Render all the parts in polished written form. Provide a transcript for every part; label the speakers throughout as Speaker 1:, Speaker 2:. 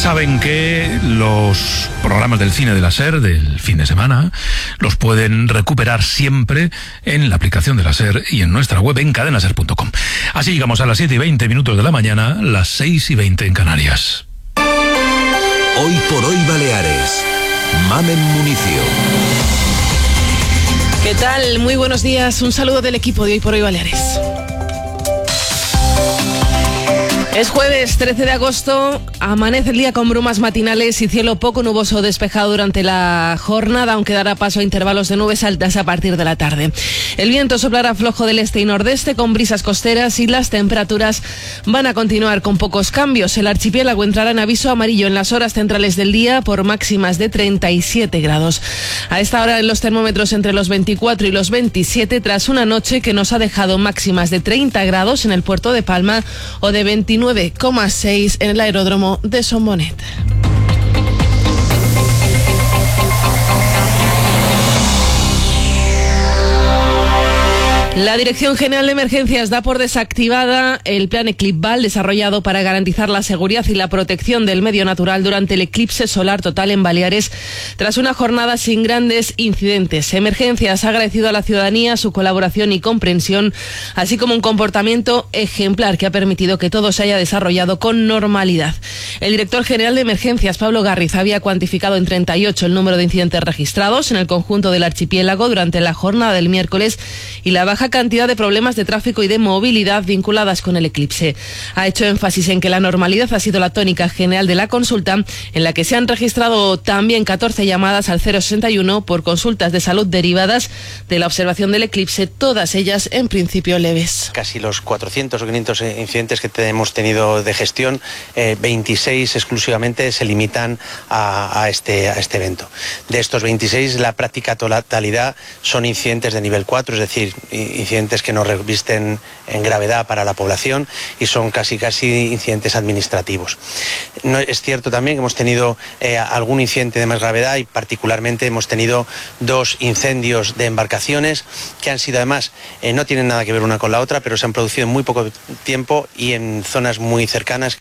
Speaker 1: saben que los programas del cine de la SER del fin de semana los pueden recuperar siempre en la aplicación de la SER y en nuestra web en cadenaser.com. Así llegamos a las 7:20 de la mañana, las 6:20 en Canarias.
Speaker 2: Hoy por hoy Baleares. Mamen Municio.
Speaker 3: ¿Qué tal? Muy buenos días. Un saludo del equipo de Hoy por Hoy Baleares. Es jueves 13 de agosto, amanece el día con brumas matinales y cielo poco nuboso despejado durante la jornada, aunque dará paso a intervalos de nubes altas a partir de la tarde. El viento soplará flojo del este y nordeste con brisas costeras y las temperaturas van a continuar con pocos cambios. El archipiélago entrará en aviso amarillo en las horas centrales del día por máximas de 37 grados. A esta hora los termómetros entre los 24 y los 27 tras una noche que nos ha dejado máximas de 30 grados en el puerto de Palma o de 29,6 en el aeródromo de Son Bonet. La Dirección General de Emergencias da por desactivada el plan Eclipval desarrollado para garantizar la seguridad y la protección del medio natural durante el eclipse solar total en Baleares tras una jornada sin grandes incidentes. Emergencias ha agradecido a la ciudadanía su colaboración y comprensión, así como un comportamiento ejemplar que ha permitido que todo se haya desarrollado con normalidad. El director general de Emergencias, Pablo Garriz, había cuantificado en 38 el número de incidentes registrados en el conjunto del archipiélago durante la jornada del miércoles y la baja cantidad de problemas de tráfico y de movilidad vinculadas con el eclipse. Ha hecho énfasis en que la normalidad ha sido la tónica general de la consulta, en la que se han registrado también 14 llamadas al 061 por consultas de salud derivadas de la observación del eclipse, todas ellas en principio leves.
Speaker 4: Casi los 400 o 500 incidentes que hemos tenido de gestión, 26 exclusivamente se limitan a este evento. De estos 26, la práctica totalidad son incidentes de nivel 4, es decir, incidentes que no revisten en gravedad para la población y son casi incidentes administrativos. No, es cierto también que hemos tenido algún incidente de más gravedad y particularmente hemos tenido 2 incendios de embarcaciones que han sido además, no tienen nada que ver una con la otra, pero se han producido en muy poco tiempo y en zonas muy cercanas.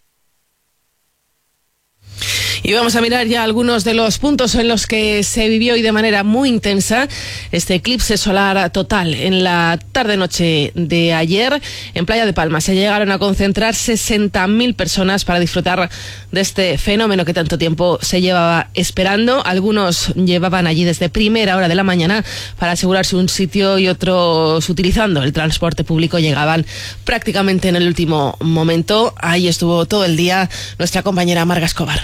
Speaker 3: Y vamos a mirar ya algunos de los puntos en los que se vivió hoy de manera muy intensa este eclipse solar total. En la tarde-noche de ayer, en Playa de Palma, se llegaron a concentrar 60.000 personas para disfrutar de este fenómeno que tanto tiempo se llevaba esperando. Algunos llevaban allí desde primera hora de la mañana para asegurarse un sitio y otros utilizando el transporte público llegaban prácticamente en el último momento. Ahí estuvo todo el día nuestra compañera Marga Escobar.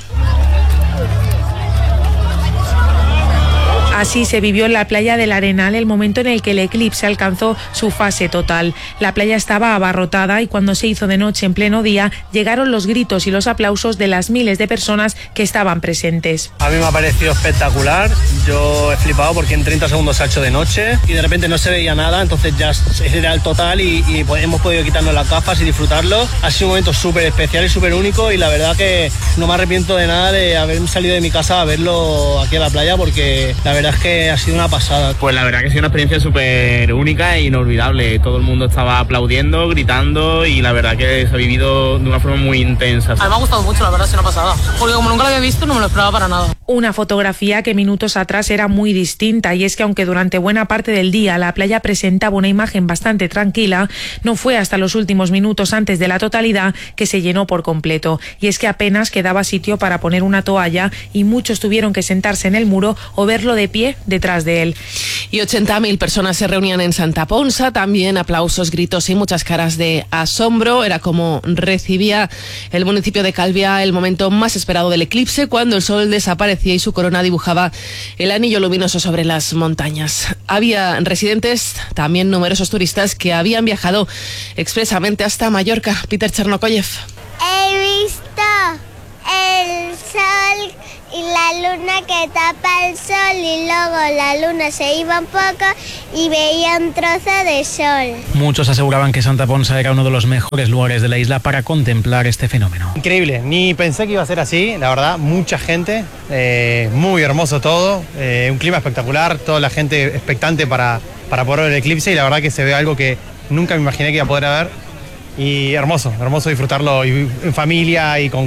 Speaker 5: Así se vivió en la playa del Arenal el momento en el que el eclipse alcanzó su fase total. La playa estaba abarrotada y cuando se hizo de noche en pleno día llegaron los gritos y los aplausos de las miles de personas que estaban presentes.
Speaker 6: A mí me ha parecido espectacular, yo he flipado porque en 30 segundos se ha hecho de noche y de repente no se veía nada, entonces ya era el total y hemos podido quitarnos las gafas y disfrutarlo. Ha sido un momento súper especial y súper único y la verdad que no me arrepiento de nada de haber salido de mi casa a verlo aquí a la playa porque la verdad es que ha sido una pasada.
Speaker 7: Pues la verdad que ha sido una experiencia súper única e inolvidable. Todo el mundo estaba aplaudiendo, gritando y la verdad que se ha vivido de una forma muy intensa.
Speaker 8: A mí me ha gustado mucho, la verdad, es una pasada. Porque como nunca lo había visto, no me lo esperaba para nada.
Speaker 5: Una fotografía que minutos atrás era muy distinta y es que aunque durante buena parte del día la playa presentaba una imagen bastante tranquila, no fue hasta los últimos minutos antes de la totalidad que se llenó por completo. Y es que apenas quedaba sitio para poner una toalla y muchos tuvieron que sentarse en el muro o verlo de pie detrás de él.
Speaker 3: Y 80.000 personas se reunían en Santa Ponsa, también aplausos, gritos y muchas caras de asombro. Era como recibía el municipio de Calviá el momento más esperado del eclipse, cuando el sol desaparecía y su corona dibujaba el anillo luminoso sobre las montañas. Había residentes, también numerosos turistas que habían viajado expresamente hasta Mallorca. Peter Chernokoyev.
Speaker 9: He visto el sol y la luna que tapa el sol y luego la luna se iba un poco y veía un trozo de sol.
Speaker 10: Muchos aseguraban que Santa Ponsa era uno de los mejores lugares de la isla para contemplar este fenómeno.
Speaker 11: Increíble, ni pensé que iba a ser así, la verdad, mucha gente, muy hermoso todo, un clima espectacular, toda la gente expectante para poder ver el eclipse y la verdad que se ve algo que nunca me imaginé que iba a poder ver y hermoso disfrutarlo en familia y con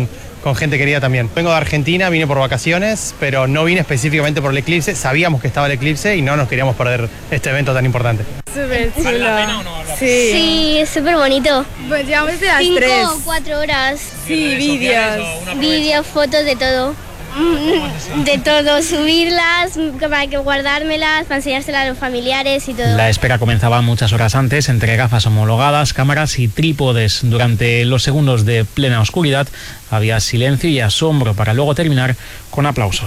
Speaker 11: con gente querida también. Vengo de Argentina, vine por vacaciones, pero no vine específicamente por el eclipse. Sabíamos que estaba el eclipse y no nos queríamos perder este evento tan importante.
Speaker 12: Súper chulo. ¿Vale la pena o no?
Speaker 9: Sí, es súper bonito.
Speaker 12: Pues llevamos de las
Speaker 9: 5
Speaker 12: 3.
Speaker 9: o 4 horas.
Speaker 12: Sí, vídeos,
Speaker 9: fotos, de todo. De todo, subirlas, para que guardármelas, para enseñárselas a los familiares y todo.
Speaker 10: La espera comenzaba muchas horas antes, entre gafas homologadas, cámaras y trípodes. Durante los segundos de plena oscuridad había silencio y asombro para luego terminar con aplausos.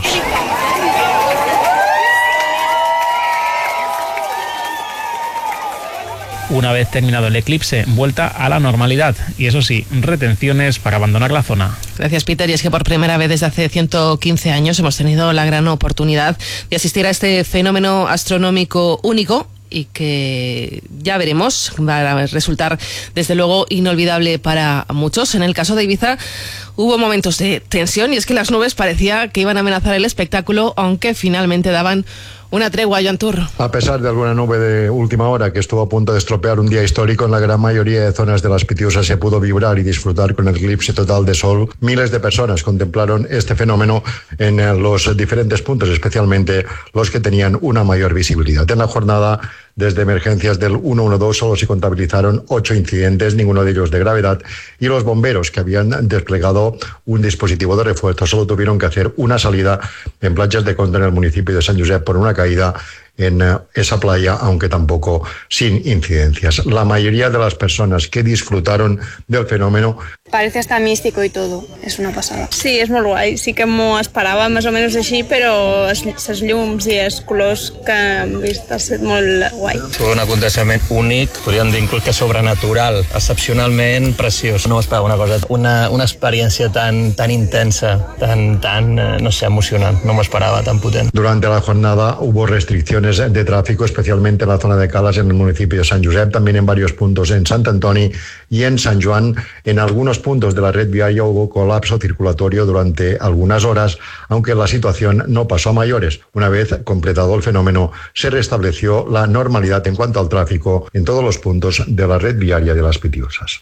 Speaker 10: Una vez terminado el eclipse, vuelta a la normalidad y, eso sí, retenciones para abandonar la zona.
Speaker 3: Gracias, Peter. Y es que por primera vez desde hace 115 años hemos tenido la gran oportunidad de asistir a este fenómeno astronómico único y que ya veremos, va a resultar desde luego inolvidable para muchos. En el caso de Ibiza hubo momentos de tensión y es que las nubes parecía que iban a amenazar el espectáculo, aunque finalmente daban una tregua, Joan Tur.
Speaker 13: A pesar de alguna nube de última hora que estuvo a punto de estropear un día histórico, en la gran mayoría de zonas de las Pitiusas se pudo vibrar y disfrutar con el eclipse total de sol. Miles de personas contemplaron este fenómeno en los diferentes puntos, especialmente los que tenían una mayor visibilidad. En la jornada, desde emergencias del 112 solo se contabilizaron 8 incidentes, ninguno de ellos de gravedad, y los bomberos, que habían desplegado un dispositivo de refuerzo, solo tuvieron que hacer una salida en Platges de Conte, en el municipio de Sant Josep, por una caída en esa playa, aunque tampoco sin incidencias. La mayoría de las personas que disfrutaron del fenómeno...
Speaker 12: Parece hasta místico y todo, és una passada. Sí, és molt guai, sí que m'ho esperava més o menys així, però les llums i els colors que hem vist ha estat molt guai.
Speaker 14: Fue un aconteixement únic, podríem dir inclús que sobrenatural, excepcionalment preciós. No m'esperava una cosa, una experiència tan intensa, tan no sé, emocionant, no m'esperava tan potent.
Speaker 13: Durante la jornada hubo restricciones de tráfico, especialmente en la zona de Calas, en el municipio de Sant Josep, también en varios puntos en Sant Antoni y en Sant Joan. En algunos puntos de la red viaria hubo colapso circulatorio durante algunas horas, aunque la situación no pasó a mayores. Una vez completado el fenómeno, se restableció la normalidad en cuanto al tráfico en todos los puntos de la red viaria de las Pitiusas.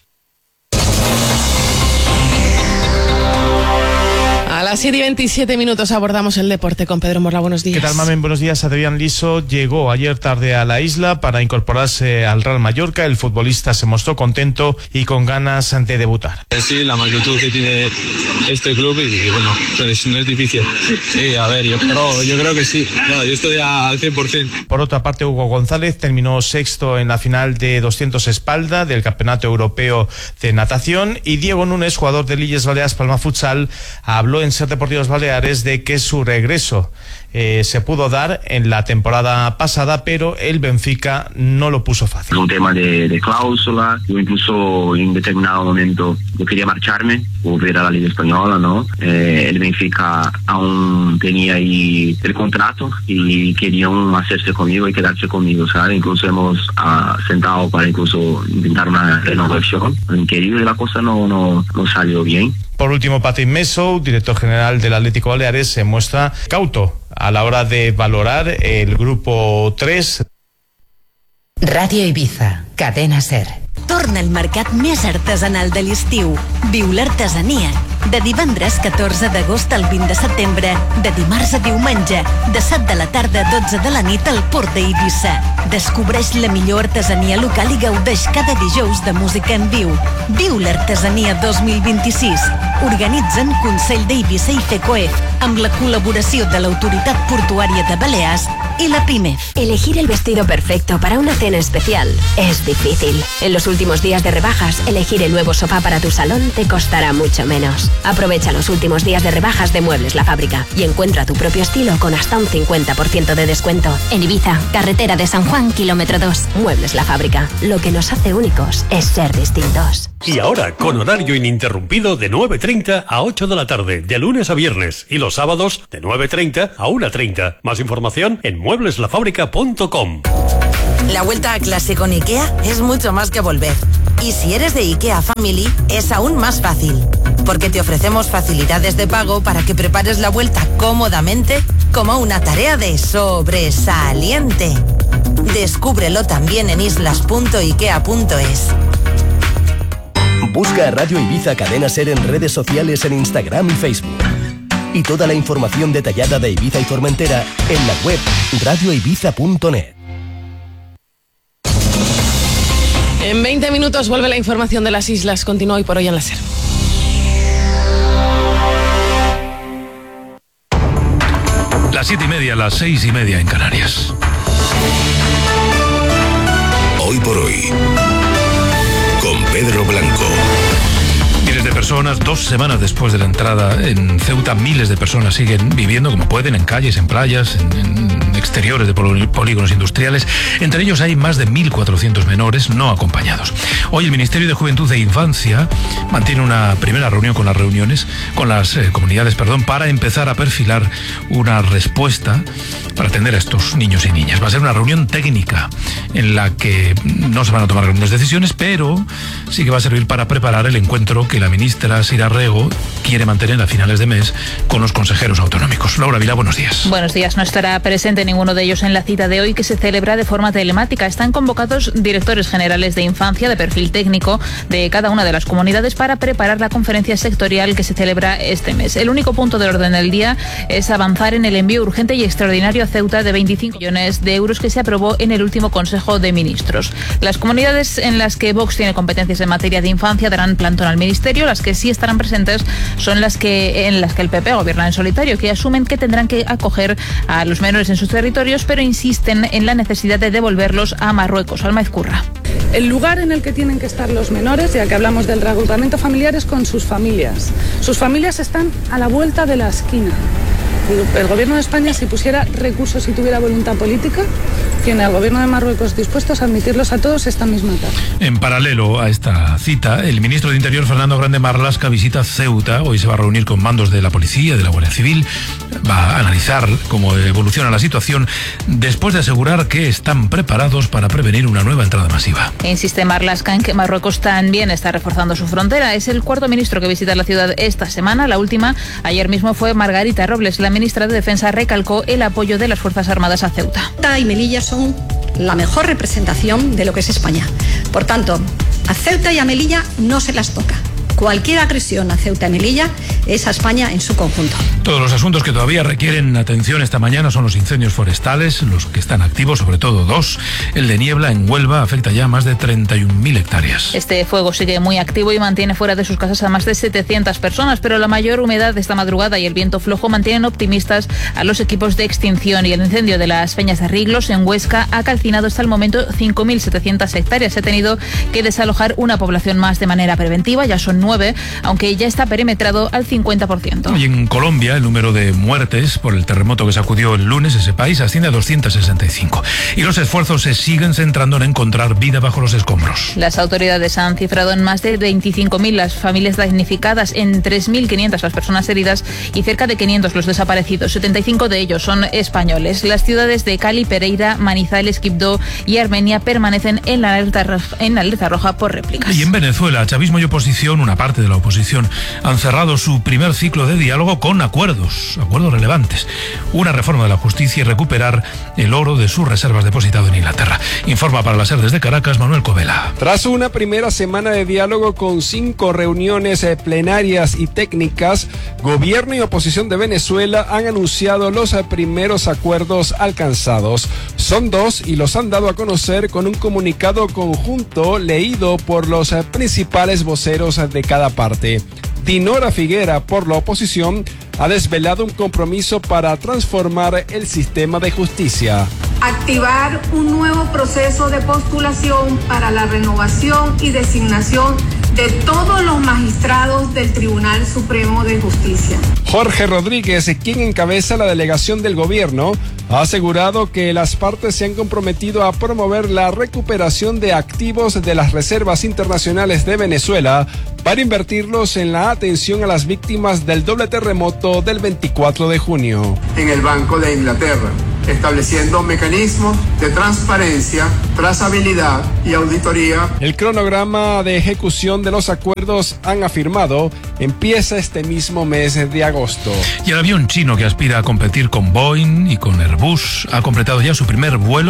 Speaker 3: A las 7:27 abordamos el deporte con Pedro Morla. Buenos días.
Speaker 15: ¿Qué tal, Mamen? Buenos días. Adrián Liso llegó ayer tarde a la isla para incorporarse al Real Mallorca. El futbolista se mostró contento y con ganas de debutar.
Speaker 16: Sí, la magnitud que tiene este club y bueno, no es difícil. Sí, a ver, yo creo que sí. No, yo estoy al 100%.
Speaker 15: Por otra parte, Hugo González terminó sexto en la final de 200 espalda del Campeonato Europeo de Natación, y Diego Núñez, jugador de Illes Balears Palma Futsal, habló en Ser Deportivos Baleares de que su regreso se pudo dar en la temporada pasada, pero el Benfica no lo puso fácil.
Speaker 17: Un tema de cláusula, yo incluso en determinado momento yo quería marcharme, volver a la Liga Española, ¿no? El Benfica aún tenía ahí el contrato y querían hacerse conmigo y quedarse conmigo, ¿sabes? Incluso hemos sentado para incluso intentar una renovación, increíble, la cosa no salió bien.
Speaker 15: Por último, Patrick Meso, director general del Atlético Baleares, se muestra cauto a la hora de valorar el grupo 3.
Speaker 18: Radio Ibiza, Cadena SER. Torna al mercat més artesanal de l'estiu. Viu l'artesania. De divendres 14 d'agost al 20 de setembre, de dimarts a diumenge, de 7 de la tarda a 12 de la nit al Port d'Eivissa. Descobreix la millor artesania local i gaudeix cada dijous de música en viu. Viu l'artesania 2026. Organitzen Consell d'Eivissa i FECOEF, amb la col·laboració de l'Autoritat Portuària de Balears y la PIMEF.
Speaker 19: Elegir el vestido perfecto para una cena especial es difícil. En los últimos días de rebajas, elegir el nuevo sofá para tu salón te costará mucho menos. Aprovecha los últimos días de rebajas de Muebles La Fábrica y encuentra tu propio estilo con hasta un 50% de descuento. En Ibiza, carretera de San Juan, kilómetro 2. Muebles La Fábrica. Lo que nos hace únicos es ser distintos.
Speaker 20: Y ahora, con horario ininterrumpido de 9:30 a 8 de la tarde, de lunes a viernes, y los sábados de 9:30 a 1:30. Más información en muebleslafábrica.com.
Speaker 21: La vuelta a clase con IKEA es mucho más que volver. Y si eres de IKEA Family, es aún más fácil. Porque te ofrecemos facilidades de pago para que prepares la vuelta cómodamente como una tarea de sobresaliente. Descúbrelo también en islas.ikea.es.
Speaker 1: Busca a Radio Ibiza Cadena Ser en redes sociales en Instagram y Facebook. Y toda la información detallada de Ibiza y Formentera en la web radioibiza.net.
Speaker 3: En 20 minutos vuelve la información de las islas. Continúa Hoy por Hoy en la SER.
Speaker 22: Las 7:30, las 6:30 en Canarias.
Speaker 2: Hoy por Hoy, con Pedro Blanco.
Speaker 22: Miles de personas, 2 semanas después de la entrada en Ceuta, miles de personas siguen viviendo como pueden en calles, en playas, en exteriores de polígonos industriales. Entre ellos hay más de 1.400 menores no acompañados. Hoy el Ministerio de Juventud e Infancia mantiene una primera reunión con las comunidades, para empezar a perfilar una respuesta para atender a estos niños y niñas. Va a ser una reunión técnica en la que no se van a tomar grandes decisiones, pero sí que va a servir para preparar el encuentro que la ministra Sira Rego quiere mantener a finales de mes con los consejeros autonómicos. Laura Vila, buenos días.
Speaker 23: Buenos días. No estará presente ninguno de ellos en la cita de hoy, que se celebra de forma telemática. Están convocados directores generales de infancia de perfil técnico de cada una de las comunidades para preparar la conferencia sectorial que se celebra este mes. El único punto del orden del día es avanzar en el envío urgente y extraordinario a Ceuta de 25 millones de euros que se aprobó en el último Consejo de Ministros. Las comunidades en las que Vox tiene competencias en materia de infancia darán plantón al Ministerio. Las que sí estarán presentes son en las que el PP gobierna en solitario, que asumen que tendrán que acoger a los menores en sus territorios, pero insisten en la necesidad de devolverlos a Marruecos. Alma Ezcurra.
Speaker 24: El lugar en el que tienen que estar los menores, ya que hablamos del reagrupamiento familiar, es con sus familias. Sus familias están a la vuelta de la esquina. El gobierno de España, si pusiera recursos y tuviera voluntad política, tiene al gobierno de Marruecos dispuestos a admitirlos a todos esta misma tarde.
Speaker 22: En paralelo a esta cita, el ministro de Interior, Fernando Grande Marlaska, visita Ceuta. Hoy se va a reunir con mandos de la policía, de la Guardia Civil. Va a analizar cómo evoluciona la situación después de asegurar que están preparados para prevenir una nueva entrada masiva.
Speaker 23: Insiste Marlaska en que Marruecos también está reforzando su frontera. Es el cuarto ministro que visita la ciudad esta semana. La última, ayer mismo, fue Margarita Robles. La ministra de Defensa recalcó el apoyo de las Fuerzas Armadas a Ceuta.
Speaker 25: Ceuta y Melilla son la mejor representación de lo que es España. Por tanto, a Ceuta y a Melilla no se las toca. Cualquier agresión a Ceuta y Melilla es a España en su conjunto.
Speaker 22: Todos los asuntos que todavía requieren atención esta mañana son los incendios forestales, los que están activos, sobre todo 2. El de Niebla, en Huelva, afecta ya a más de 31.000 hectáreas.
Speaker 23: Este fuego sigue muy activo y mantiene fuera de sus casas a más de 700 personas, pero la mayor humedad de esta madrugada y el viento flojo mantienen optimistas a los equipos de extinción, y el incendio de las Peñas de Riglos, en Huesca, ha calcinado hasta el momento 5.700 hectáreas. Se ha tenido que desalojar una población más de manera preventiva, ya son 9, aunque ya está perimetrado al 50%.
Speaker 22: Y en Colombia, el número de muertes por el terremoto que sacudió el lunes ese país asciende a 265. Y los esfuerzos se siguen centrando en encontrar vida bajo los escombros.
Speaker 23: Las autoridades han cifrado en más de 25.000 las familias damnificadas, en 3.500 las personas heridas y cerca de 500 los desaparecidos. 75 de ellos son españoles. Las ciudades de Cali, Pereira, Manizales, Quibdó y Armenia permanecen en la alerta roja por réplicas.
Speaker 22: Y en Venezuela, chavismo y oposición, una parte de la oposición, han cerrado su primer ciclo de diálogo con acuerdos relevantes. Una reforma de la justicia y recuperar el oro de sus reservas depositado en Inglaterra. Informa para la SER desde Caracas, Manuel Covela.
Speaker 26: Tras una primera semana de diálogo con 5 reuniones plenarias y técnicas, gobierno y oposición de Venezuela han anunciado los primeros acuerdos alcanzados. Son 2 y los han dado a conocer con un comunicado conjunto leído por los principales voceros de cada parte. Dinora Figuera, por la oposición, ha desvelado un compromiso para transformar el sistema de justicia.
Speaker 27: Activar un nuevo proceso de postulación para la renovación y designación de todos los magistrados del Tribunal Supremo de Justicia.
Speaker 26: Jorge Rodríguez, quien encabeza la delegación del gobierno, ha asegurado que las partes se han comprometido a promover la recuperación de activos de las reservas internacionales de Venezuela para invertirlos en la atención a las víctimas del doble terremoto del 24 de junio.
Speaker 28: En el Banco de Inglaterra, estableciendo mecanismos de transparencia, trazabilidad y auditoría.
Speaker 26: El cronograma de ejecución de los acuerdos, han afirmado, empieza este mismo mes de agosto.
Speaker 22: Y el avión chino que aspira a competir con Boeing y con Airbus ha completado ya su primer vuelo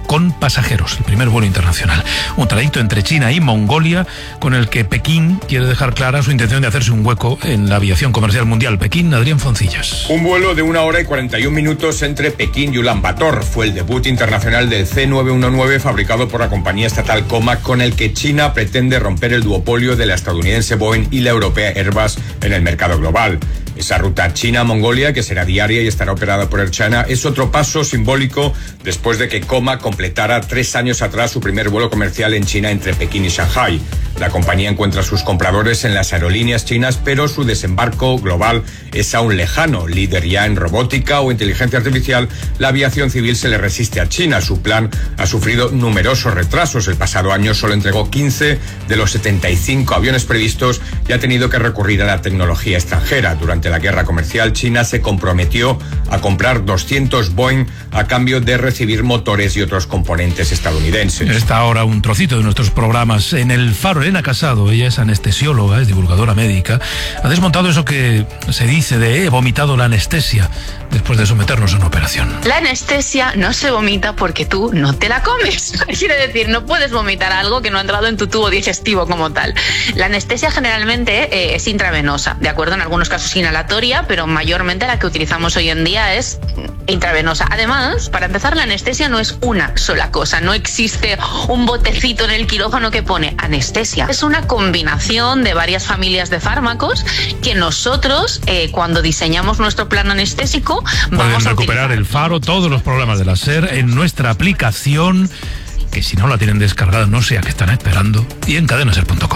Speaker 22: con pasajeros, el primer vuelo internacional. Un trayecto entre China y Mongolia con el que Pekín quiere dejar clara su intención de hacerse un hueco en la aviación comercial mundial. Pekín, Adrián Foncillas.
Speaker 4: Un vuelo de 1 hora y 41 minutos entre Pekín y Ulan Bator. Fue el debut internacional del C919 fabricado por la compañía estatal Comac, con el que China pretende romper el duopolio de la estadounidense Boeing y la europea Airbus en el mercado global. Esa ruta China-Mongolia, que será diaria y estará operada por Air China, es otro paso simbólico después de que Comac completara 3 años atrás su primer vuelo comercial en China entre Pekín y Shanghái. La compañía encuentra sus compradores en las aerolíneas chinas, pero su desembarco global es aún lejano. Líder ya en robótica o inteligencia artificial, la aviación civil se le resiste a China. Su plan ha sufrido numerosos retrasos. El pasado año solo entregó 15 de los 75 aviones previstos y ha tenido que recurrir a la tecnología extranjera. Durante la guerra comercial, China se comprometió a comprar 200 Boeing a cambio de recibir motores y otros componentes estadounidenses.
Speaker 22: Está ahora un trocito de nuestros programas en El Faro. Elena Casado, ella es anestesióloga, es divulgadora médica, ha desmontado eso que se dice de he vomitado la anestesia después de someternos a una operación.
Speaker 5: La anestesia no se vomita porque tú no te la comes. Quiere decir, no puedes vomitar algo que no ha entrado en tu tubo digestivo como tal. La anestesia generalmente es intravenosa, de acuerdo, en algunos casos inhalatoria, pero mayormente la que utilizamos hoy en día es intravenosa. Además, para empezar, la anestesia no es una sola cosa, no existe un botecito en el quirófano que pone anestesia. Es una combinación de varias familias de fármacos que nosotros, cuando diseñamos nuestro plan anestésico,
Speaker 22: pueden recuperar El Faro, todos los programas de la SER en nuestra aplicación, que si no la tienen descargada no sé a qué están esperando, y en cadenaser.com.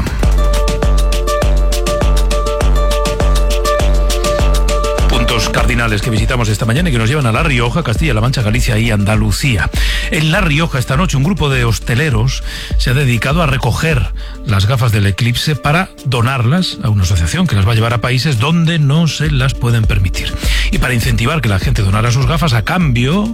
Speaker 22: Puntos cardinales que visitamos esta mañana y que nos llevan a La Rioja, Castilla-La Mancha, Galicia y Andalucía. En La Rioja esta noche un grupo de hosteleros se ha dedicado a recoger las gafas del eclipse para donarlas a una asociación que las va a llevar a países donde no se las pueden permitir. Y para incentivar que la gente donara sus gafas, a cambio,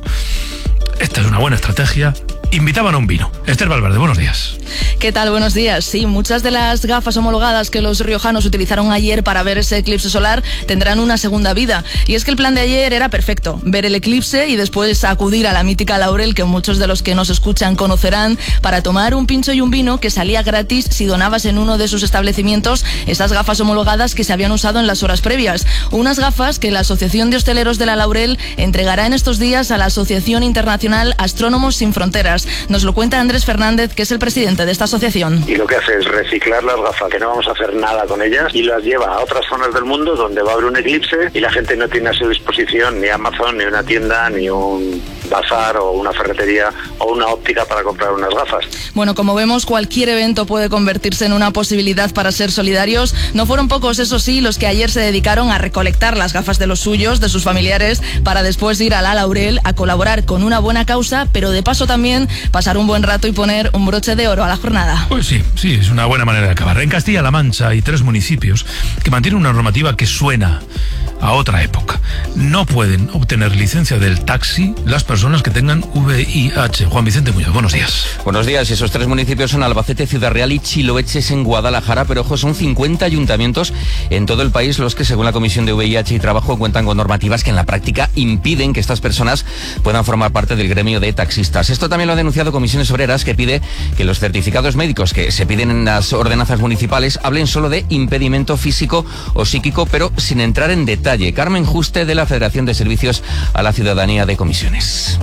Speaker 22: esta es una buena estrategia, invitaban a un vino. Esther Valverde, buenos días.
Speaker 6: ¿Qué tal? Buenos días. Sí, muchas de las gafas homologadas que los riojanos utilizaron ayer para ver ese eclipse solar tendrán una segunda vida. Y es que el plan de ayer era perfecto: ver el eclipse y después acudir a la mítica Laurel, que muchos de los que nos escuchan conocerán, para tomar un pincho y un vino que salía gratis si donabas en uno de sus establecimientos esas gafas homologadas que se habían usado en las horas previas. Unas gafas que la Asociación de Hosteleros de la Laurel entregará en estos días a la Asociación Internacional Astrónomos Sin Fronteras. Nos lo cuenta Andrés Fernández, que es el presidente de esta asociación.
Speaker 7: Y lo que hace es reciclar las gafas, que no vamos a hacer nada con ellas, y las lleva a otras zonas del mundo donde va a haber un eclipse y la gente no tiene a su disposición ni Amazon, ni una tienda, ni un bazar o una ferretería o una óptica para comprar unas gafas.
Speaker 6: Bueno, como vemos, cualquier evento puede convertirse en una posibilidad para ser solidarios. No fueron pocos, eso sí, los que ayer se dedicaron a recolectar las gafas de los suyos, de sus familiares, para después ir a la Laurel a colaborar con una buena causa, pero de paso también pasar un buen rato y poner un broche de oro a la jornada.
Speaker 22: Pues sí, es una buena manera de acabar. En Castilla-La Mancha hay 3 municipios que mantienen una normativa que suena a otra época. No pueden obtener licencia del taxi las personas que tengan VIH. Juan Vicente Muñoz, buenos días.
Speaker 8: Buenos días. Esos 3 municipios son Albacete, Ciudad Real y Chiloeches en Guadalajara, pero ojo, son 50 ayuntamientos en todo el país los que, según la Comisión de VIH y Trabajo, cuentan con normativas que en la práctica impiden que estas personas puedan formar parte del gremio de taxistas. Esto también lo ha denunciado Comisiones Obreras, que pide que los certificados médicos que se piden en las ordenanzas municipales hablen solo de impedimento físico o psíquico, pero sin entrar en detalle. Carmen Juste, de la Federación de Servicios a la Ciudadanía de Comisiones.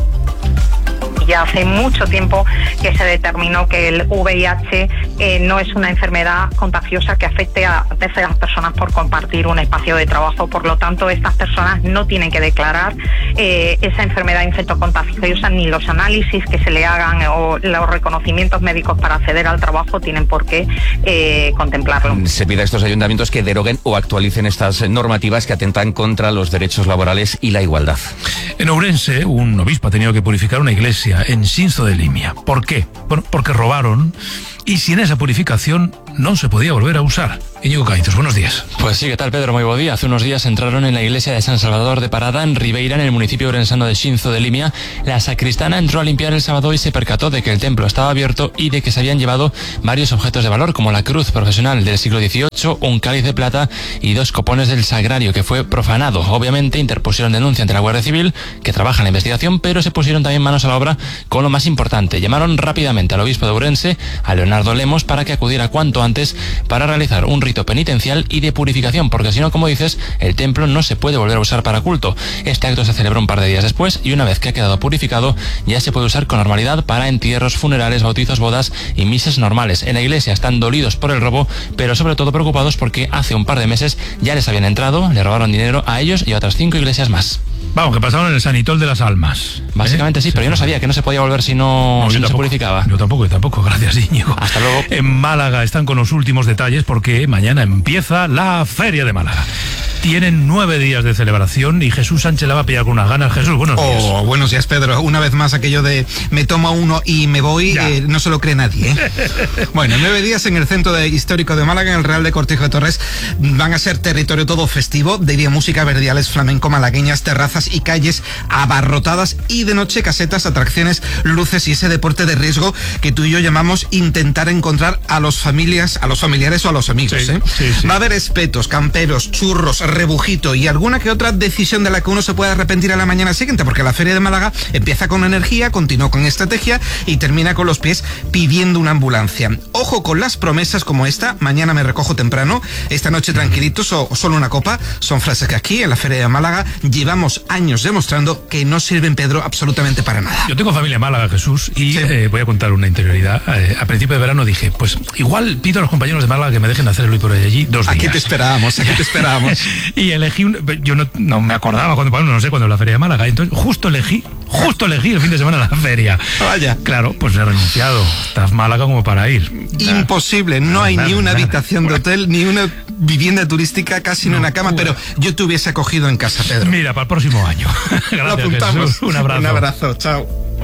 Speaker 9: Ya hace mucho tiempo que se determinó que el VIH no es una enfermedad contagiosa que afecte a terceras personas por compartir un espacio de trabajo. Por lo tanto, estas personas no tienen que declarar esa enfermedad infectocontagiosa, ni los análisis que se le hagan o los reconocimientos médicos para acceder al trabajo tienen por qué contemplarlo.
Speaker 8: Se pide a estos ayuntamientos que deroguen o actualicen estas normativas que atentan contra los derechos laborales y la igualdad.
Speaker 22: En Ourense, un obispo ha tenido que purificar una iglesia en Xinzo de Limia. ¿Por qué? Bueno, porque robaron y sin esa purificación no se podía volver a usar. Íñigo Caítos, buenos días.
Speaker 10: Pues sí, ¿qué tal, Pedro? Muy buen día. Hace unos días entraron en la iglesia de San Salvador de Parada, en Ribeira, en el municipio orensano de Xinzo de Limia. La sacristana entró a limpiar el sábado y se percató de que el templo estaba abierto y de que se habían llevado varios objetos de valor, como la cruz profesional del siglo XVIII, un cáliz de plata y 2 copones del sagrario, que fue profanado. Obviamente interpusieron denuncia ante la Guardia Civil, que trabaja en la investigación, pero se pusieron también manos a la obra con lo más importante. Llamaron rápidamente al obispo de Ourense, a Leonardo Lemos, para que acudiera cuanto antes para realizar un rito penitencial y de purificación, porque si no, como dices, el templo no se puede volver a usar para culto. Este acto se celebró un par de días después y una vez que ha quedado purificado ya se puede usar con normalidad para entierros, funerales, bautizos, bodas y misas normales. En la iglesia están dolidos por el robo, pero sobre todo preocupados porque hace un par de meses ya les habían entrado, le robaron dinero a ellos y a otras 5 iglesias más.
Speaker 22: Vamos, que pasaron en el Sanitol de las Almas.
Speaker 10: Básicamente sí, pero yo no sabía que no se podía volver si no se purificaba.
Speaker 22: Yo tampoco, gracias, Íñigo.
Speaker 10: Hasta luego.
Speaker 22: En Málaga están con los últimos detalles porque mañana empieza la Feria de Málaga. Tienen 9 días de celebración y Jesús Sánchez la va a pillar con unas ganas. Jesús, buenos días.
Speaker 11: Buenos días, Pedro. Una vez más aquello de me tomo uno y me voy, no se lo cree nadie, ¿eh? Bueno, 9 días en el centro histórico de Málaga, en el Real de Cortijo de Torres, van a ser territorio todo festivo. De día música, verdiales, flamenco, malagueñas, terrazas y calles abarrotadas, y de noche casetas, atracciones, luces y ese deporte de riesgo que tú y yo llamamos intentar encontrar a los familiares o a los amigos, ¿eh? Sí. Va a haber espetos, camperos, churros, rebujito y alguna que otra decisión de la que uno se puede arrepentir a la mañana siguiente, porque la Feria de Málaga empieza con energía, continúa con estrategia y termina con los pies pidiendo una ambulancia. Ojo con las promesas como esta: mañana me recojo temprano, esta noche tranquilitos o solo una copa. Son frases que aquí en la Feria de Málaga llevamos años demostrando que no sirven, Pedro, absolutamente para nada.
Speaker 22: Yo tengo familia en Málaga, Jesús, y voy a contar una interioridad. A principio de verano dije, pues igual pido a los compañeros de Málaga que me dejen hacer el hoy por hoy allí 2 días.
Speaker 11: Aquí te esperábamos.
Speaker 22: Y elegí yo no me acordaba cuando la Feria de Málaga, entonces justo elegí el fin de semana la feria.
Speaker 11: Vaya.
Speaker 22: Claro, pues he renunciado. Estás Málaga como para ir.
Speaker 11: Imposible, no hay ni una habitación de hotel, ni una vivienda turística, casi ni una cama, pero yo te hubiese acogido en casa, Pedro.
Speaker 22: Mira, para el próximo año. Gracias,
Speaker 11: lo apuntamos.
Speaker 22: Jesús. Un abrazo.
Speaker 11: Un abrazo, chao.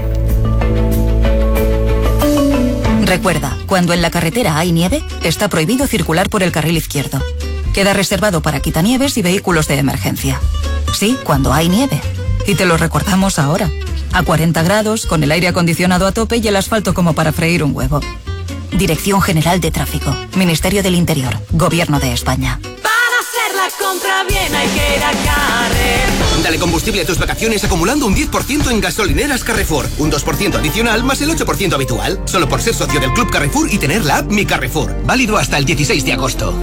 Speaker 12: Recuerda, cuando en la carretera hay nieve, está prohibido circular por el carril izquierdo. Queda reservado para quitanieves y vehículos de emergencia. Sí, cuando hay nieve. Y te lo recordamos ahora. A 40 grados, con el aire acondicionado a tope y el asfalto como para freír un huevo. Dirección General de Tráfico. Ministerio del Interior. Gobierno de España.
Speaker 13: Para hacer la compra bien hay que ir a Carrefour.
Speaker 14: Dale combustible a tus vacaciones acumulando un 10% en gasolineras Carrefour. Un 2% adicional más el 8% habitual. Solo por ser socio del Club Carrefour y tener la app Mi Carrefour. Válido hasta el 16 de agosto.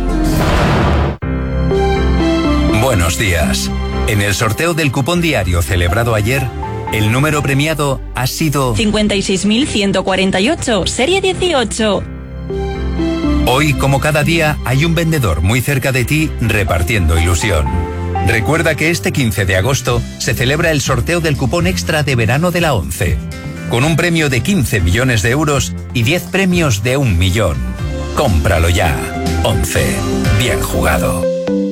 Speaker 15: Buenos días. En el sorteo del cupón diario celebrado ayer, el número premiado ha sido
Speaker 16: 56.148, serie 18.
Speaker 15: Hoy, como cada día, hay un vendedor muy cerca de ti repartiendo ilusión. Recuerda que este 15 de agosto se celebra el sorteo del cupón extra de verano de la ONCE, con un premio de 15 millones de euros y 10 premios de 1 millón. Cómpralo ya. ONCE. Bien jugado.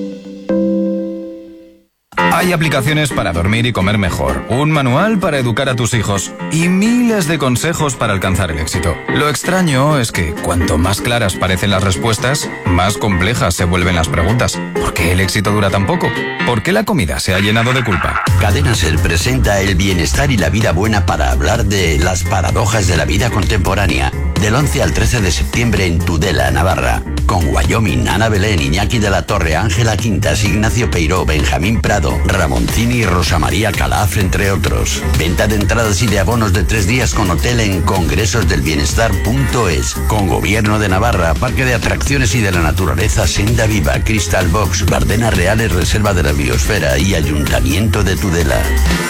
Speaker 17: Hay aplicaciones para dormir y comer mejor, un manual para educar a tus hijos y miles de consejos para alcanzar el éxito. Lo extraño es que cuanto más claras parecen las respuestas, más complejas se vuelven las preguntas. ¿Por qué el éxito dura tan poco? ¿Por qué la comida se ha llenado de culpa?
Speaker 29: Cadena Ser presenta el bienestar y la vida buena para hablar de las paradojas de la vida contemporánea. Del 11 al 13 de septiembre en Tudela, Navarra. Con Wyoming, Ana Belén, Iñaki de la Torre, Ángela Quintas, Ignacio Peiró, Benjamín Prado, Ramoncini y Rosa María Calaf, entre otros. Venta de entradas y de abonos de 3 días con hotel en congresosdelbienestar.es. Con Gobierno de Navarra, Parque de Atracciones y de la Naturaleza Senda Viva, Crystal Box, Bardenas Reales, Reserva de la Biosfera y Ayuntamiento de Tudela.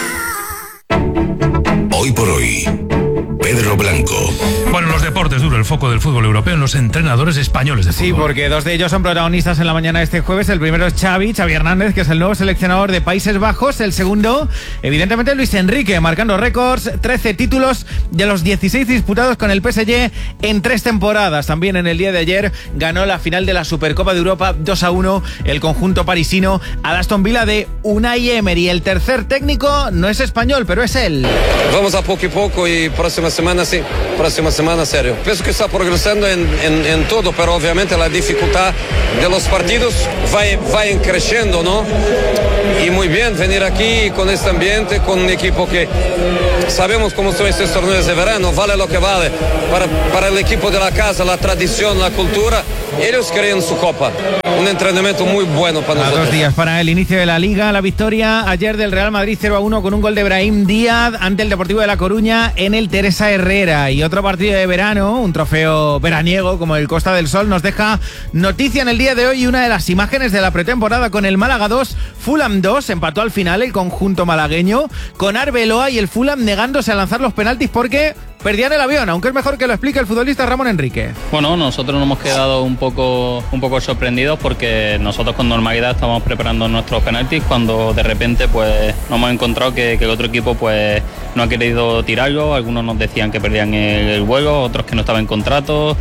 Speaker 2: Hoy por hoy, Pedro Blanco.
Speaker 22: Bueno, los deportes, duro el foco del fútbol europeo en los entrenadores españoles de fútbol.
Speaker 30: Sí, porque 2 de ellos son protagonistas en la mañana de este jueves. El primero es Xavi Hernández, que es el nuevo seleccionador de Países Bajos. El segundo, evidentemente, Luis Enrique, marcando récords, 13 títulos de los 16 disputados con el PSG en 3 temporadas. También en el día de ayer ganó la final de la Supercopa de Europa 2-1 el conjunto parisino al Aston Villa de Unai Emery. El tercer técnico no es español, pero es él.
Speaker 31: Vamos a poco y poco y próxima semana serio.
Speaker 1: pienso que está progresando en todo, pero obviamente la dificultad de los partidos vayan creciendo, ¿no? Y muy bien venir aquí con este ambiente, con un equipo que sabemos cómo son estos torneos de verano, vale lo que vale. Para el equipo de la casa, la tradición, la cultura, ellos creen su copa. Un entrenamiento muy bueno para nosotros.
Speaker 30: 2 días para el inicio de la Liga, la victoria ayer del Real Madrid 0-1 con un gol de Brahim Díaz ante el Deportivo de La Coruña en el Teresa Herrera. Y otro partido de verano, un trofeo veraniego como el Costa del Sol, nos deja noticia en el día de hoy, una de las imágenes de la pretemporada con el Málaga 2, Fulham 2, empató al final el conjunto malagueño con Arbeloa y el Fulham negándose a lanzar los penaltis porque perdían el avión, aunque es mejor que lo explique el futbolista Ramón Enrique.
Speaker 3: Bueno, nosotros nos hemos quedado un poco sorprendidos porque nosotros con normalidad estábamos preparando nuestros penaltis cuando de repente pues nos hemos encontrado que el otro equipo pues no ha querido tirarlo. Algunos nos decían que perdían el vuelo, otros que no estaban en contrato,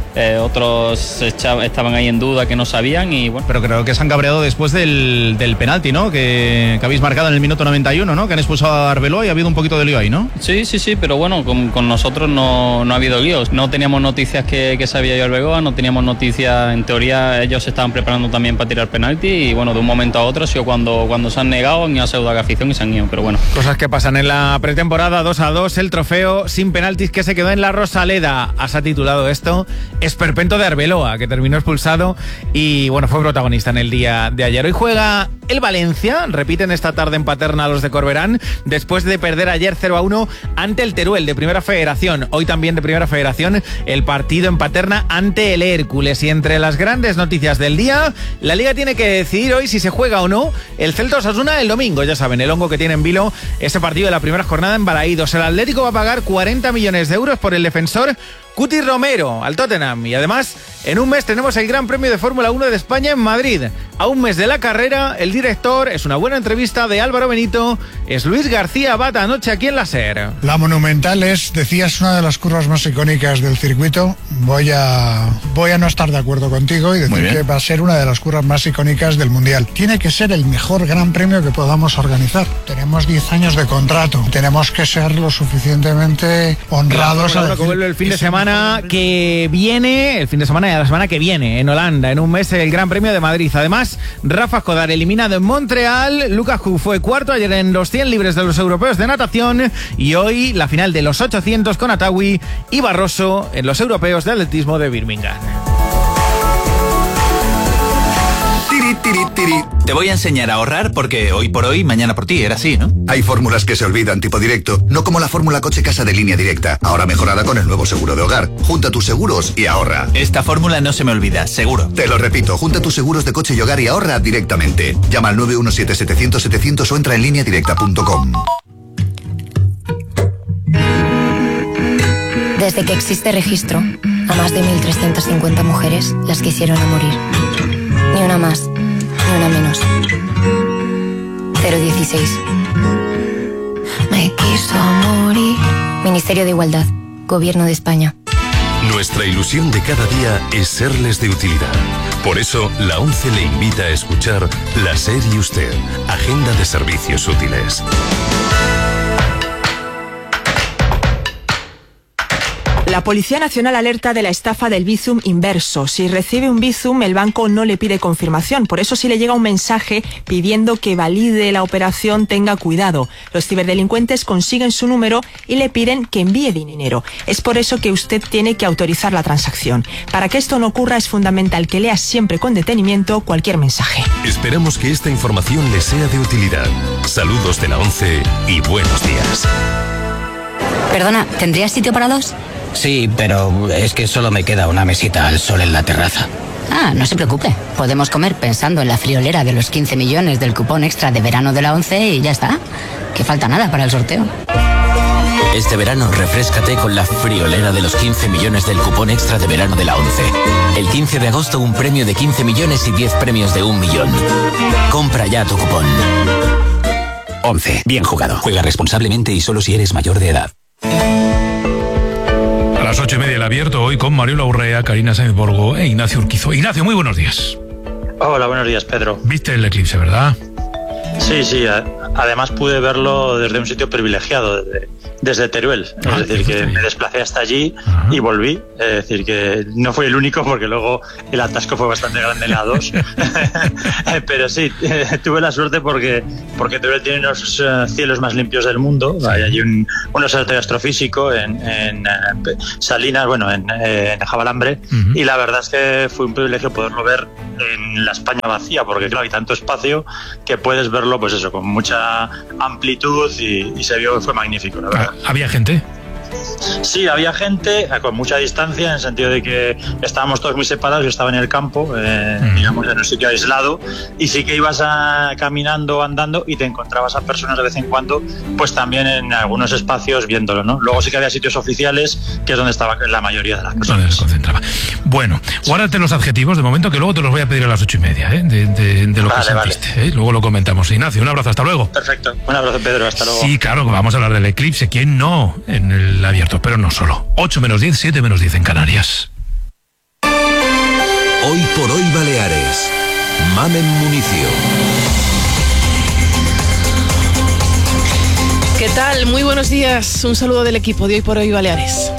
Speaker 3: otros estaban ahí en duda que no sabían y bueno.
Speaker 30: Pero creo que se han cabreado después del penalti, ¿no? Que habéis marcado en el minuto 91, ¿no? Que han expulsado a Arbeloa y ha habido un poquito de lío ahí, ¿no?
Speaker 3: Sí, pero bueno, con nosotros no ha habido líos. No teníamos noticias que se había ido Arbeloa, no teníamos noticias, en teoría ellos se estaban preparando también para tirar penalti y bueno, de un momento a otro ha sido cuando se han negado, han ido a pseudo afición y se han ido, pero bueno.
Speaker 30: Cosas que pasan en la pretemporada. 2-2 el trofeo sin penaltis que se quedó en la Rosaleda. Has titulado esto Esperpento de Arbeloa, que terminó expulsado y bueno, fue protagonista en el día de ayer. Hoy juega el Valencia, repiten esta tarde en Paterna los de Corberán, después de perder ayer 0-1 ante el Teruel de Primera Federación. Hoy también de Primera Federación el partido en Paterna ante el Hércules. Y entre las grandes noticias del día, la Liga tiene que decidir hoy si se juega o no el Celta Osasuna el domingo. Ya saben, el hongo que tiene en vilo ese partido de la primera jornada en Balaídos. El Atlético va a pagar 40 millones de euros por el defensor Cuti Romero al Tottenham. Y además, en un mes tenemos el Gran Premio de Fórmula 1 de España en Madrid. A un mes de la carrera, el director, es una buena entrevista de Álvaro Benito, es Luis García Bata, anoche aquí en la SER.
Speaker 16: La Monumental es, decías, una de las curvas más icónicas del circuito. Voy a no estar de acuerdo contigo y decir que va a ser una de las curvas más icónicas del Mundial. Tiene que ser el mejor Gran Premio que podamos organizar. Tenemos 10 años de contrato. Tenemos que ser lo suficientemente honrados.
Speaker 30: La que vuelve el fin de semana que viene, el fin de semana de la semana que viene, en Holanda, en un mes el Gran Premio de Madrid. Además, Rafa Escodar eliminado en Montreal, Lucas Hu fue cuarto ayer en los 100 libres de los europeos de natación y hoy la final de los 800 con Atawi y Barroso en los europeos de atletismo de Birmingham.
Speaker 18: Te voy a enseñar a ahorrar porque hoy por hoy, mañana por ti, era así, ¿no?
Speaker 2: Hay fórmulas que se olvidan tipo directo, no como la fórmula coche-casa de Línea Directa, ahora mejorada con el nuevo seguro de hogar. Junta tus seguros y ahorra.
Speaker 18: Esta fórmula no se me olvida, seguro.
Speaker 2: Te lo repito, junta tus seguros de coche y hogar y ahorra directamente. Llama al 917-700-700 o entra en lineadirecta.com.
Speaker 19: Desde que existe registro, a más de 1.350 mujeres las quisieron a morir. Ni una más, ni una menos. 016. Me quiso morir. Ministerio de Igualdad, Gobierno de España.
Speaker 20: Nuestra ilusión de cada día es serles de utilidad. Por eso, la ONCE le invita a escuchar La SER y Usted, Agenda de Servicios Útiles.
Speaker 21: La Policía Nacional alerta de la estafa del Bizum inverso. Si recibe un Bizum, el banco no le pide confirmación. Por eso, si le llega un mensaje pidiendo que valide la operación, tenga cuidado. Los ciberdelincuentes consiguen su número y le piden que envíe dinero. Es por eso que usted tiene que autorizar la transacción. Para que esto no ocurra, es fundamental que lea siempre con detenimiento cualquier mensaje.
Speaker 20: Esperamos que esta información le sea de utilidad. Saludos de la ONCE y buenos días.
Speaker 19: Perdona, ¿tendrías sitio para dos?
Speaker 23: Sí, pero es que solo me queda una mesita al sol en la terraza.
Speaker 19: Ah, no se preocupe. Podemos comer pensando en la friolera de los 15 millones del cupón extra de verano de la ONCE y ya está. Que falta nada para el sorteo.
Speaker 23: Este verano refréscate con la friolera de los 15 millones del cupón extra de verano de la ONCE. El 15 de agosto un premio de 15 millones y 10 premios de 1 millón. Compra ya tu cupón. ONCE. Bien jugado. Juega responsablemente y solo si eres mayor de edad.
Speaker 22: A las 8:30 el abierto, hoy con Mariola Urrea, Karina Sáenz Borgo e Ignacio Urquizo. Ignacio, muy buenos días.
Speaker 24: Hola, buenos días, Pedro.
Speaker 22: ¿Viste el eclipse, verdad?
Speaker 24: Sí. Además pude verlo desde un sitio privilegiado, desde Teruel. Es decir, que me desplacé hasta allí y volví. Es decir, que no fui el único porque luego el atasco fue bastante grande en la 2. Pero sí, tuve la suerte porque Teruel tiene unos cielos más limpios del mundo. Hay allí un observatorio astrofísico en Salinas, bueno, en Jabalambre. Y la verdad es que fue un privilegio poderlo ver en la España vacía, porque claro, hay tanto espacio que puedes verlo, pues eso, con mucha amplitud y se vio que fue magnífico, la verdad.
Speaker 22: ¿Había gente?
Speaker 24: Sí, había gente con mucha distancia, en el sentido de que estábamos todos muy separados. Yo estaba en el campo, digamos, en un sitio aislado, y sí que ibas caminando, andando, y te encontrabas a personas de vez en cuando, pues también en algunos espacios viéndolo, ¿no? Luego sí que había sitios oficiales, que es donde estaba la mayoría de las personas.
Speaker 22: Donde se concentraba. Bueno, guárdate los adjetivos de momento, que luego te los voy a pedir a las 8:30, de lo que sentiste. Luego lo comentamos. Ignacio, un abrazo, hasta luego.
Speaker 24: Perfecto, un abrazo, Pedro, hasta luego.
Speaker 22: Sí, claro, que vamos a hablar del eclipse. ¿Quién no? En el abierto, pero no solo. 8-10, 7-10 en Canarias.
Speaker 20: Hoy por hoy Baleares. Mamen Municio.
Speaker 4: ¿Qué tal? Muy buenos días. Un saludo del equipo de Hoy por Hoy Baleares.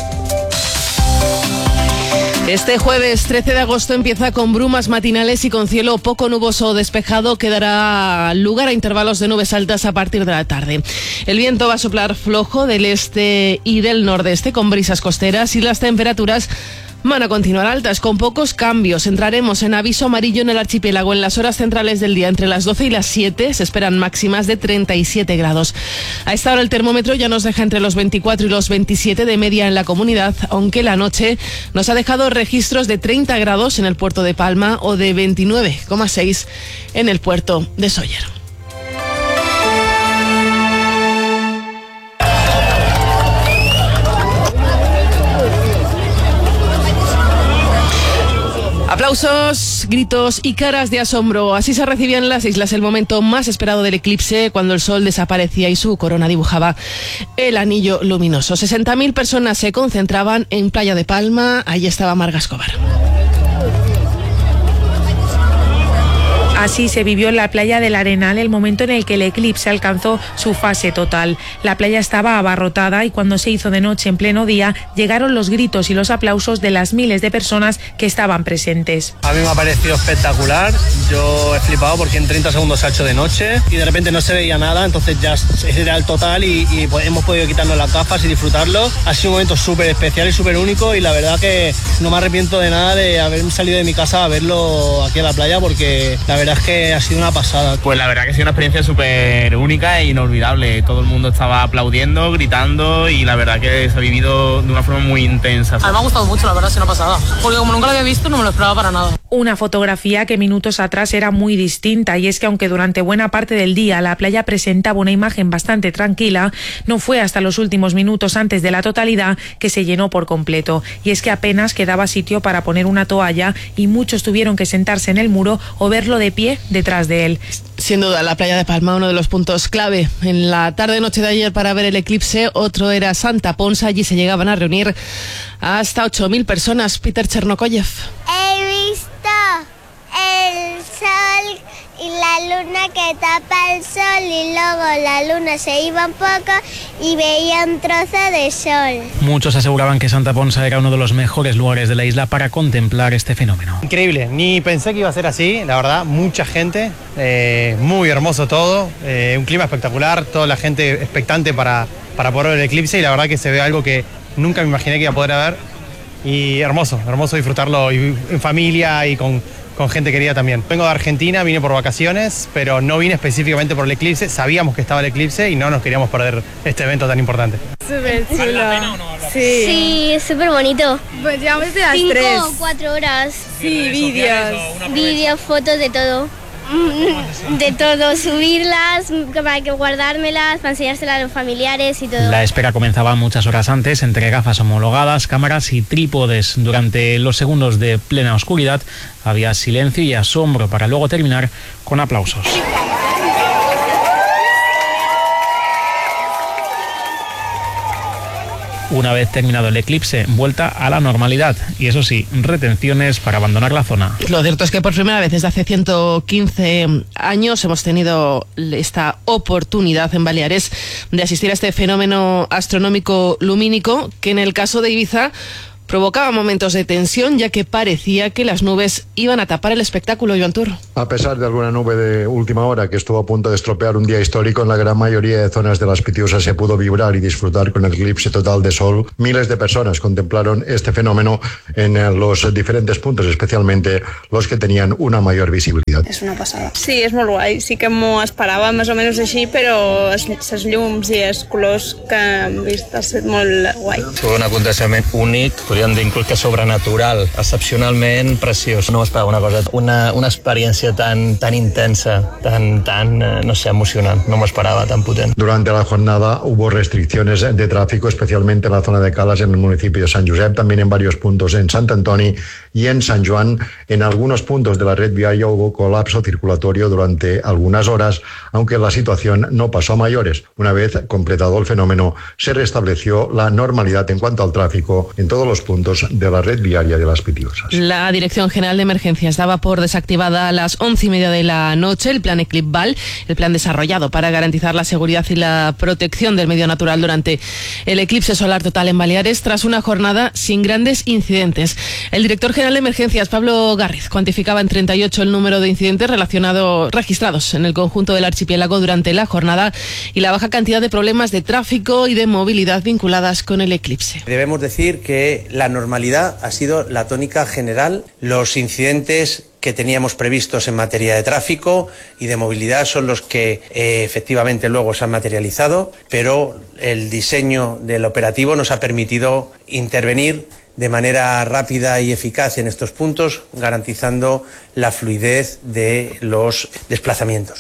Speaker 4: Este jueves 13 de agosto empieza con brumas matinales y con cielo poco nuboso o despejado, que dará lugar a intervalos de nubes altas a partir de la tarde. El viento va a soplar flojo del este y del nordeste con brisas costeras, y las temperaturas van a continuar altas, con pocos cambios. Entraremos en aviso amarillo en el archipiélago en las horas centrales del día. Entre las 12 y las 7 se esperan máximas de 37 grados. A esta hora el termómetro ya nos deja entre los 24 y los 27 de media en la comunidad, aunque la noche nos ha dejado registros de 30 grados en el puerto de Palma o de 29,6 en el puerto de Sóller. Aplausos, gritos y caras de asombro. Así se recibían en las islas el momento más esperado del eclipse, cuando el sol desaparecía y su corona dibujaba el anillo luminoso. 60.000 personas se concentraban en Playa de Palma. Allí estaba Marga Escobar.
Speaker 5: Así se vivió en la playa del Arenal el momento en el que el eclipse alcanzó su fase total. La playa estaba abarrotada y cuando se hizo de noche en pleno día, llegaron los gritos y los aplausos de las miles de personas que estaban presentes.
Speaker 6: A mí me ha parecido espectacular. Yo he flipado porque en 30 segundos se ha hecho de noche y de repente no se veía nada, entonces ya era el total y hemos podido quitarnos las gafas y disfrutarlo. Ha sido un momento súper especial y súper único, y la verdad que no me arrepiento de nada de haber salido de mi casa a verlo aquí a la playa, porque la verdad es que ha sido una pasada.
Speaker 7: Pues la verdad que ha sido una experiencia súper única e inolvidable. Todo el mundo estaba aplaudiendo, gritando, y la verdad que se ha vivido de una forma muy intensa.
Speaker 8: A mí me ha gustado mucho, la verdad, es una pasada. Porque como nunca lo había visto, no me lo esperaba para nada.
Speaker 5: Una fotografía que minutos atrás era muy distinta, y es que aunque durante buena parte del día la playa presentaba una imagen bastante tranquila, no fue hasta los últimos minutos antes de la totalidad que se llenó por completo. Y es que apenas quedaba sitio para poner una toalla y muchos tuvieron que sentarse en el muro o verlo de pie detrás de él.
Speaker 4: Sin duda, la playa de Palma, uno de los puntos clave en la tarde-noche de ayer para ver el eclipse. Otro era Santa Ponsa. Allí se llegaban a reunir hasta 8.000 personas. Peter Chernokoyev.
Speaker 9: He visto el sol y la luna que tapa el sol, y luego la luna se iba un poco y veía un trozo de sol.
Speaker 6: Muchos aseguraban que Santa Ponsa era uno de los mejores lugares de la isla para contemplar este fenómeno.
Speaker 7: Increíble, ni pensé que iba a ser así, la verdad, mucha gente, muy hermoso todo, un clima espectacular, toda la gente expectante para poder ver el eclipse, y la verdad que se ve algo que nunca me imaginé que iba a poder ver, y hermoso disfrutarlo y en familia y con gente querida también. Vengo de Argentina, vine por vacaciones, pero no vine específicamente por el eclipse. Sabíamos que estaba el eclipse y no nos queríamos perder este evento tan importante.
Speaker 9: Súper chulo. Sí, es súper bonito.
Speaker 25: Pues llevamos desde las
Speaker 9: 5
Speaker 25: 3.
Speaker 9: o 4 horas.
Speaker 25: Sí,
Speaker 9: vídeos, fotos, de todo. De todo, subirlas, para que guardármelas, para enseñárselas a los familiares y todo.
Speaker 6: La espera comenzaba muchas horas antes, entre gafas homologadas, cámaras y trípodes. Durante los segundos de plena oscuridad había silencio y asombro, para luego terminar con aplausos.
Speaker 10: una vez terminado el eclipse, vuelta a la normalidad y eso sí, retenciones para abandonar la zona.
Speaker 4: Lo cierto es que por primera vez desde hace 115 años hemos tenido esta oportunidad en Baleares de asistir a este fenómeno astronómico lumínico que en el caso de Ibiza provocaba momentos de tensión, ya que parecía que las nubes iban a tapar el espectáculo, Joan Tur.
Speaker 11: A pesar de alguna nube de última hora que estuvo a punto de estropear un día histórico, en la gran mayoría de zonas de las Pitiusas se pudo vibrar y disfrutar con el eclipse total de sol. Miles de personas contemplaron este fenómeno en los diferentes puntos, especialmente los que tenían una mayor visibilidad.
Speaker 12: És una passada. Sí, és molt guai. Sí que m'ho esperava més o menys així, però les llums i els colors que hem vist ha estat molt guai.
Speaker 13: Fue un aconteixement únic, podríem dir inclús que sobrenatural, excepcionalment preciós. No m'esperava una cosa, una experiència tan intensa, tan no sé, emocionant. No m'ho esperava tan potent.
Speaker 11: Durante la jornada hubo restricciones de tráfico, especialmente en la zona de Calas, en el municipio de San Josep, también en varios puntos en Sant Antoni y en San Joan. En algunos puntos de la red viaria hubo colapso circulatorio durante algunas horas, aunque la situación no pasó a mayores. Una vez completado el fenómeno, se restableció la normalidad en cuanto al tráfico en todos los puntos de la red viaria de las Pitiusas.
Speaker 4: La Dirección General de Emergencias daba por desactivada a las 11:30 de la noche el plan Eclipval, el plan desarrollado para garantizar la seguridad y la protección del medio natural durante el eclipse solar total en Baleares, tras una jornada sin grandes incidentes. El director general de Emergencias, Pablo Garriz, cuantificaba en 38 el número de incidentes registrados en el conjunto del archipiélago durante la jornada y la baja cantidad de problemas de tráfico y de movilidad vinculadas con el eclipse.
Speaker 14: Debemos decir que la normalidad ha sido la tónica general. Los incidentes que teníamos previstos en materia de tráfico y de movilidad son los que efectivamente luego se han materializado, pero el diseño del operativo nos ha permitido intervenir de manera rápida y eficaz en estos puntos, garantizando la fluidez de los desplazamientos.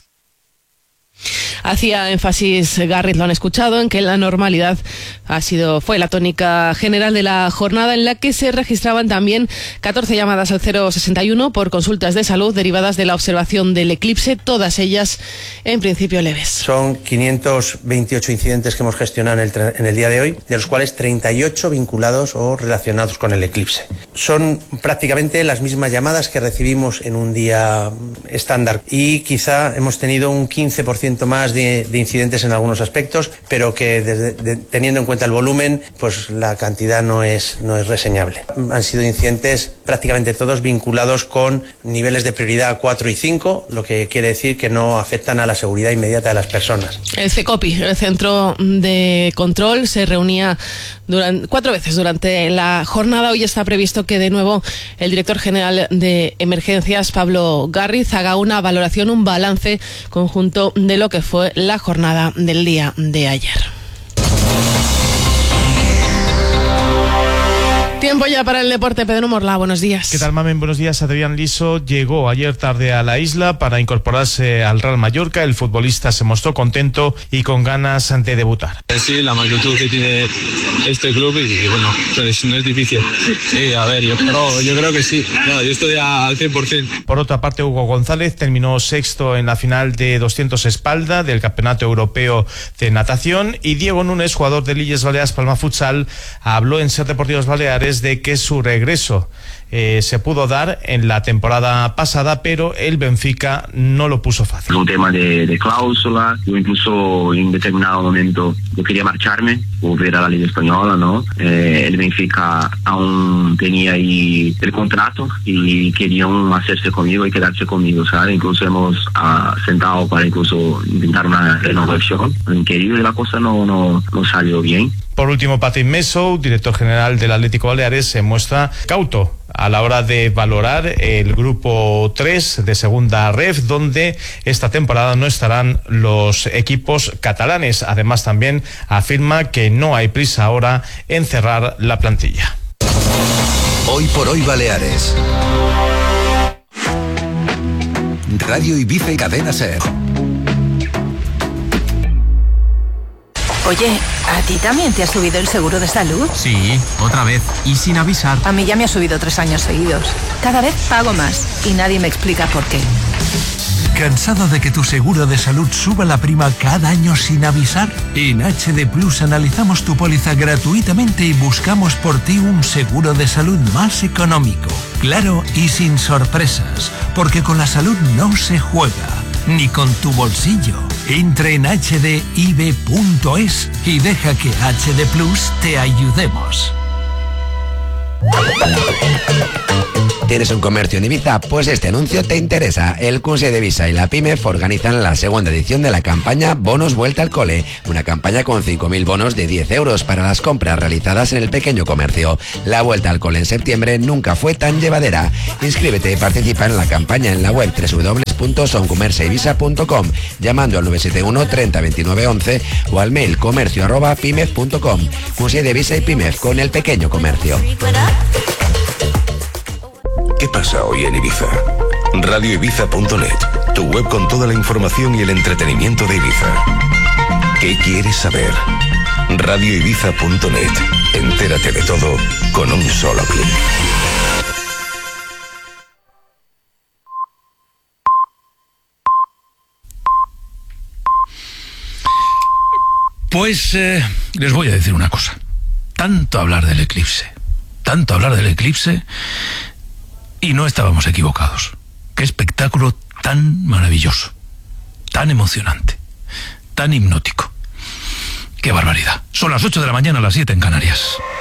Speaker 4: Hacía énfasis Garriz, lo han escuchado, en que la normalidad fue la tónica general de la jornada, en la que se registraban también 14 llamadas al 061 por consultas de salud derivadas de la observación del eclipse, todas ellas en principio leves.
Speaker 14: Son 528 incidentes que hemos gestionado en el día de hoy, de los cuales 38 vinculados o relacionados con el eclipse. Son prácticamente las mismas llamadas que recibimos en un día estándar y quizá hemos tenido un 15% más de incidentes en algunos aspectos, pero que teniendo en cuenta el volumen, pues la cantidad no es reseñable. Han sido incidentes prácticamente todos vinculados con niveles de prioridad 4 y 5, lo que quiere decir que no afectan a la seguridad inmediata de las personas.
Speaker 4: El CECOPI, el Centro de Control, se reunía 4 veces durante la jornada. Hoy está previsto que de nuevo el director general de Emergencias, Pablo Garriz, haga una valoración, un balance conjunto de lo que fue la jornada del día de ayer. Tiempo ya para el deporte. Pedro Morla, buenos días.
Speaker 15: ¿Qué tal, Mamen? Buenos días. Adrián Liso llegó ayer tarde a la isla para incorporarse al Real Mallorca. El futbolista se mostró contento y con ganas de debutar.
Speaker 25: Sí, la magnitud que tiene este club y bueno, pues no es difícil. Sí, a ver, yo creo que sí. No, yo estoy al 100%.
Speaker 15: Por otra parte, Hugo González terminó sexto en la final de 200 espalda del Campeonato Europeo de Natación y Diego Núñez, jugador de Illes Balears Palma Futsal, habló en Ser Deportivos Baleares de que su regreso se pudo dar en la temporada pasada, pero el Benfica no lo puso fácil.
Speaker 26: Un tema de cláusula, yo incluso en determinado momento yo quería marcharme, volver a la Liga Española, ¿no? El Benfica aún tenía ahí el contrato y querían hacerse conmigo y quedarse conmigo, ¿sabes? Incluso hemos sentado para incluso intentar una renovación, increíble, la cosa no salió bien.
Speaker 15: Por último, Patrick Meso, director general del Atlético Baleares, se muestra cauto a la hora de valorar el grupo 3 de segunda ref, donde esta temporada no estarán los equipos catalanes. Además, también afirma que no hay prisa ahora en cerrar la plantilla.
Speaker 2: Hoy por hoy Baleares. Radio Ibiza y Cadena Ser.
Speaker 27: Oye, ¿a ti también te ha subido el seguro de salud?
Speaker 28: Sí, otra vez, y sin avisar.
Speaker 27: A mí ya me ha subido 3 años seguidos. Cada vez pago más y nadie me explica por qué.
Speaker 1: ¿Cansado de que tu seguro de salud suba la prima cada año sin avisar? En HD Plus analizamos tu póliza gratuitamente y buscamos por ti un seguro de salud más económico, claro y sin sorpresas, porque con la salud no se juega, ni con tu bolsillo. Entra en hdib.es y deja que HD Plus te ayudemos.
Speaker 3: ¿Tienes un comercio en Ibiza? Pues este anuncio te interesa. El Consell de Ibiza y la PIMEF organizan la segunda edición de la campaña Bonos Vuelta al Cole, una campaña con 5.000 bonos de 10 euros para las compras realizadas en el pequeño comercio. La vuelta al cole en septiembre nunca fue tan llevadera. Inscríbete y participa en la campaña en la web www.soncomerciaibisa.com, llamando al 971 30 29 11 o al mail comercio@pimef.com. Consell de Ibiza y PIMEF con el pequeño comercio.
Speaker 20: ¿Qué pasa hoy en Ibiza? RadioIbiza.net, tu web con toda la información y el entretenimiento de Ibiza. ¿Qué quieres saber? RadioIbiza.net. Entérate de todo con un solo clic.
Speaker 22: Pues les voy a decir una cosa. Tanto hablar del eclipse y no estábamos equivocados. Qué espectáculo tan maravilloso, tan emocionante, tan hipnótico. Qué barbaridad. Son las 8 de la mañana, las 7 en Canarias.